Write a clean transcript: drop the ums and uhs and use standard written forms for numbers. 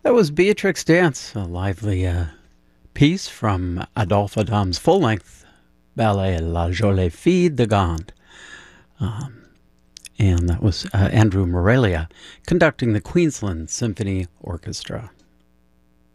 That was Beatrix Dance, a lively piece from Adolphe Adam's full-length ballet La Jolie Fille de Gand. And that was Andrew Morelia conducting the Queensland Symphony Orchestra.